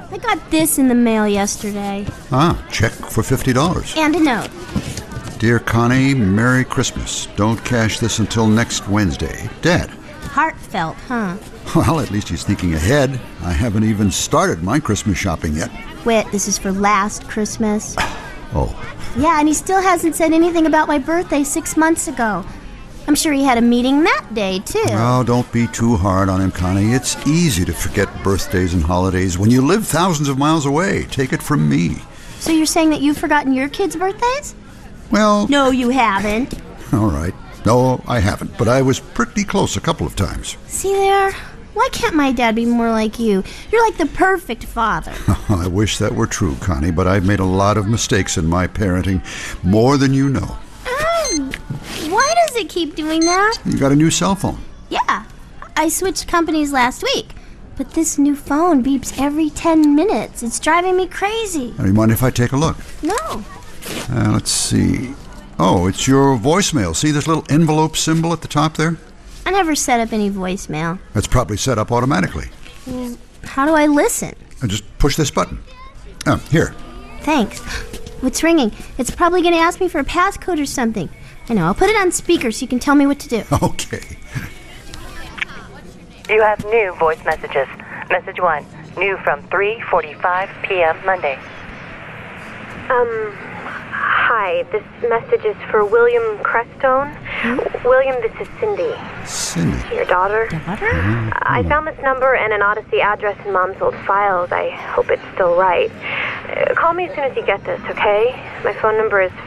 I got this in the mail yesterday. Check for $50. And a note. Dear Connie, Merry Christmas. Don't cash this until next Wednesday. Dad. Heartfelt, huh? Well, at least he's thinking ahead. I haven't even started my Christmas shopping yet. Wait, this is for last Christmas? Oh. Yeah, and he still hasn't said anything about my birthday 6 months ago. I'm sure he had a meeting that day, too. Oh, don't be too hard on him, Connie. It's easy to forget birthdays and holidays when you live thousands of miles away. Take it from me. So you're saying that you've forgotten your kids' birthdays? Well... No, you haven't. All right. No, I haven't, but I was pretty close a couple of times. See there? Why can't my dad be more like you? You're like the perfect father. I wish that were true, Connie, but I've made a lot of mistakes in my parenting, more than you know. Why does it keep doing that? You got a new cell phone. Yeah. I switched companies last week. But this new phone beeps every 10 minutes. It's driving me crazy. Do you mind if I take a look? No. Let's see. Oh, it's your voicemail. See this little envelope symbol at the top there? I never set up any voicemail. That's probably set up automatically. Well, how do I listen? Just push this button. Here. Thanks. What's ringing? It's probably going to ask me for a passcode or something. I know. I'll put it on speaker so you can tell me what to do. Okay. You have new voice messages. Message 1, new from 3:45 p.m. Monday. Hi, this message is for William Crestone. William, this is Cindy. Cindy? Your daughter? Daughter? I found this number and an Odyssey address in Mom's old files. I hope it's still right. Call me as soon as you get this, okay? My phone number is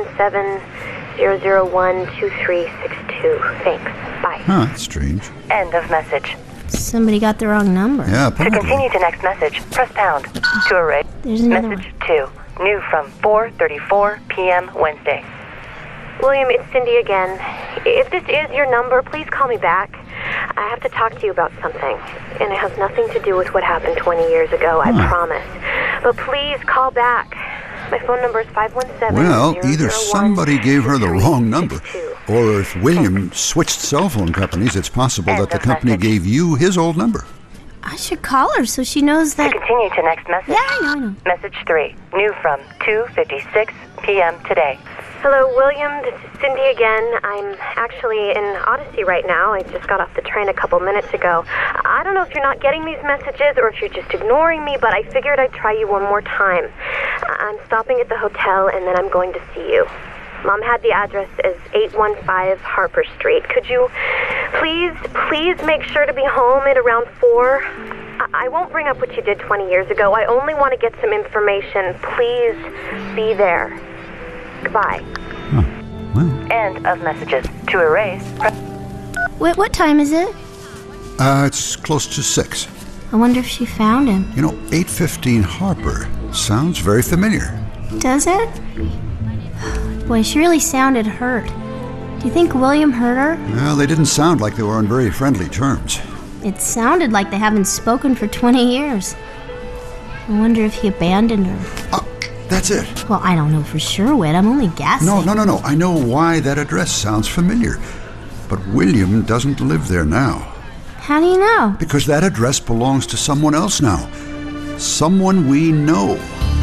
517-001-2362. Thanks. Bye. Huh, that's strange. End of message. Somebody got the wrong number. Yeah, To probably. continue to next message, press pound. To erase. There's another Message 2, new from 4:34 p.m. Wednesday. William, it's Cindy again. If this is your number, please call me back. I have to talk to you about something, and it has nothing to do with what happened 20 years ago, I promise. But please call back. My phone number is 517. Well, either somebody gave her the wrong number, or if William switched cell phone companies, it's possible that the company gave you his old number. I should call her so she knows To that... continue to next message. Yeah, I know. Message 3, new from 2:56 p.m. today. Hello, William. This is Cindy again. I'm actually in Odyssey right now. I just got off the train a couple minutes ago. I don't know if you're not getting these messages or if you're just ignoring me, but I figured I'd try you one more time. I'm stopping at the hotel, and then I'm going to see you. Mom had the address as 815 Harper Street. Could you please make sure to be home at around 4? I won't bring up what you did 20 years ago. I only want to get some information. Please be there. Goodbye. Well. End of messages. To erase, press... Wait, what time is it? It's close to 6. I wonder if she found him. 815 Harper sounds very familiar. Does it? Boy, she really sounded hurt. Do you think William hurt her? Well, they didn't sound like they were on very friendly terms. It sounded like they haven't spoken for 20 years. I wonder if he abandoned her. That's it. Well, I don't know for sure, Whit. I'm only guessing. No. I know why that address sounds familiar. But William doesn't live there now. How do you know? Because that address belongs to someone else now. Someone we know.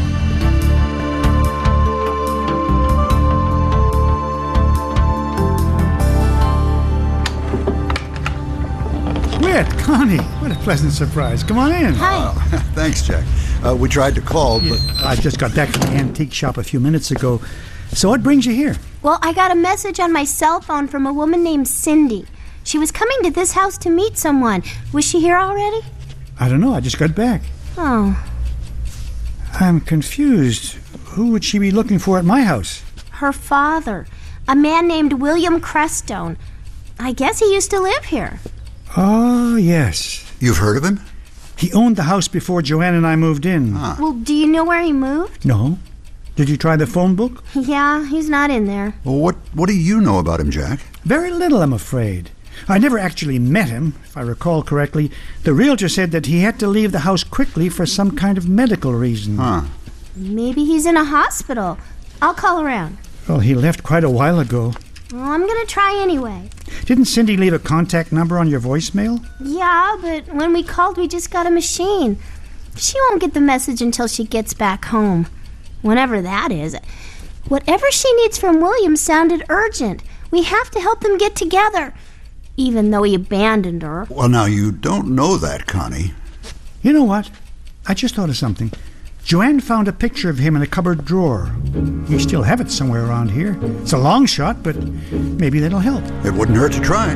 Whit, Connie, what a pleasant surprise. Come on in. Hi. Thanks, Jack. We tried to call, but... I just got back from the antique shop a few minutes ago. So what brings you here? Well, I got a message on my cell phone from a woman named Cindy. She was coming to this house to meet someone. Was she here already? I don't know. I just got back. Oh. I'm confused. Who would she be looking for at my house? Her father. A man named William Crestone. I guess he used to live here. Oh, yes. You've heard of him? He owned the house before Joanne and I moved in. Well, do you know where he moved? No. Did you try the phone book? Yeah, he's not in there. Well, what do you know about him, Jack? Very little, I'm afraid. I never actually met him, if I recall correctly. The realtor said that he had to leave the house quickly for some kind of medical reason. Maybe he's in a hospital. I'll call around. Well, he left quite a while ago. Well, I'm going to try anyway. Didn't Cindy leave a contact number on your voicemail? Yeah, but when we called, we just got a machine. She won't get the message until she gets back home. Whenever that is. Whatever she needs from William sounded urgent. We have to help them get together, even though he abandoned her. Well, now, you don't know that, Connie. You know what? I just thought of something. Joanne found a picture of him in a cupboard drawer. You still have it somewhere around here. It's a long shot, but maybe that'll help. It wouldn't hurt to try.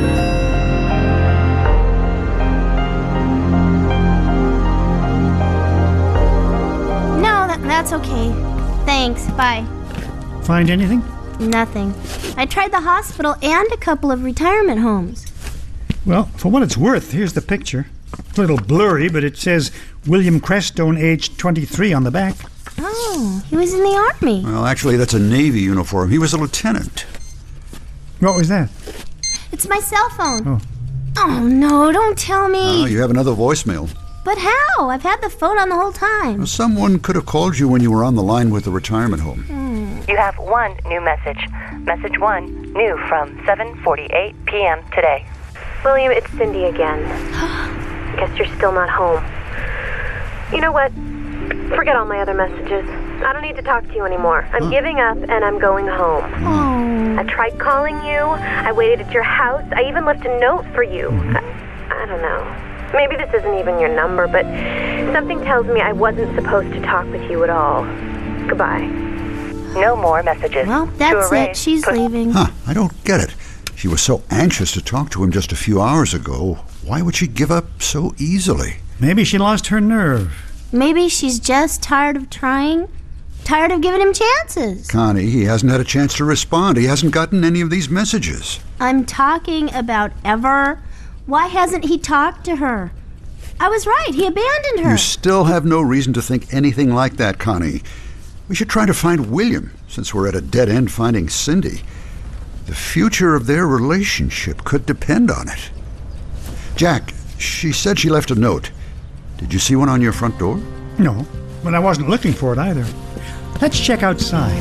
No, that's okay. Thanks, bye. Find anything? Nothing. I tried the hospital and a couple of retirement homes. Well, for what it's worth, here's the picture. It's a little blurry, but it says William Crestone, age 23 on the back. Oh, he was in the Army. Well, actually, that's a Navy uniform. He was a lieutenant. What was that? It's my cell phone. Oh. Oh, no, don't tell me. Oh, you have another voicemail. But how? I've had the phone on the whole time. Well, someone could have called you when you were on the line with the retirement home. You have one new message. Message 1, new from 7:48 p.m. today. William, it's Cindy again. Guess you're still not home. You know what? Forget all my other messages. I don't need to talk to you anymore. I'm giving up and I'm going home. Oh. I tried calling you. I waited at your house. I even left a note for you. I don't know. Maybe this isn't even your number, but something tells me I wasn't supposed to talk with you at all. Goodbye. No more messages. Well, that's it. She's leaving. Huh, I don't get it. She was so anxious to talk to him just a few hours ago. Why would she give up so easily? Maybe she lost her nerve. Maybe she's just tired of trying. Tired of giving him chances. Connie, he hasn't had a chance to respond. He hasn't gotten any of these messages. I'm talking about ever. Why hasn't he talked to her? I was right. He abandoned her. You still have no reason to think anything like that, Connie. We should try to find William, since we're at a dead end finding Cindy. The future of their relationship could depend on it. Jack, she said she left a note. Did you see one on your front door? No, but I wasn't looking for it either. Let's check outside.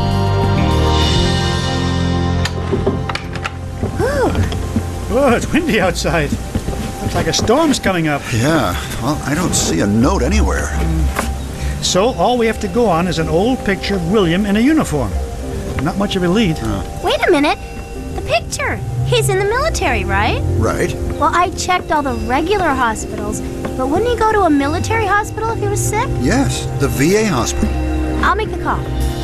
Oh, it's windy outside. Looks like a storm's coming up. Yeah, well, I don't see a note anywhere. So all we have to go on is an old picture of William in a uniform. Not much of a lead. Wait a minute. The picture. He's in the military, right? Right. Well, I checked all the regular hospitals, but wouldn't he go to a military hospital if he was sick? Yes, the VA hospital. I'll make the call.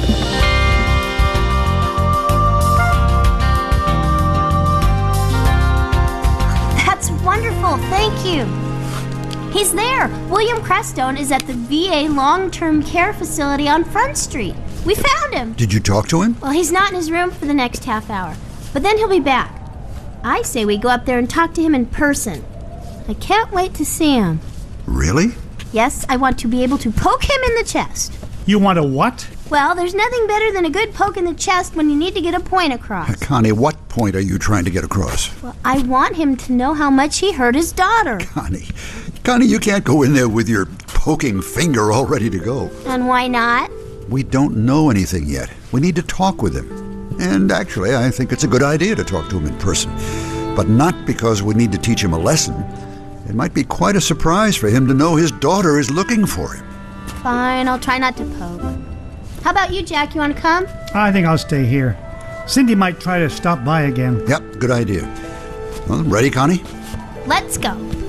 That's wonderful. Thank you. He's there. William Crestone is at the VA long-term care facility on Front Street. We found him. Did you talk to him? Well, he's not in his room for the next half hour, but then he'll be back. I say we go up there and talk to him in person. I can't wait to see him. Really? Yes, I want to be able to poke him in the chest. You want a what? Well, there's nothing better than a good poke in the chest when you need to get a point across. Connie, what point are you trying to get across? Well, I want him to know how much he hurt his daughter. Connie, you can't go in there with your poking finger all ready to go. And why not? We don't know anything yet. We need to talk with him. And actually, I think it's a good idea to talk to him in person. But not because we need to teach him a lesson. It might be quite a surprise for him to know his daughter is looking for him. Fine, I'll try not to poke. How about you, Jack? You want to come? I think I'll stay here. Cindy might try to stop by again. Yep, good idea. Well, ready, Connie? Let's go.